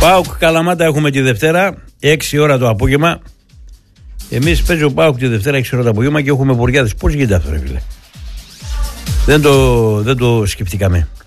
ΠΑΟΚ Καλαμάτα έχουμε τη Δευτέρα 6 ώρα το απόγευμα. Εμείς παίζει ο ΠΑΟΚ τη Δευτέρα 6 ώρα το απόγευμα και έχουμε Βορειάδες. Πώς γίνεται αυτό, ρε φίλε? Δεν το σκεφτήκαμε.